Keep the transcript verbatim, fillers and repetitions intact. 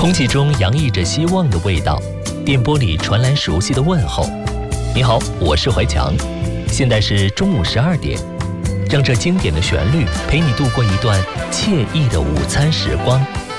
空气中洋溢着希望的味道，电波里传来熟悉的问候。你好，我是怀强，现在是中午十二点，让这经典的旋律陪你度过一段惬意的午餐时光。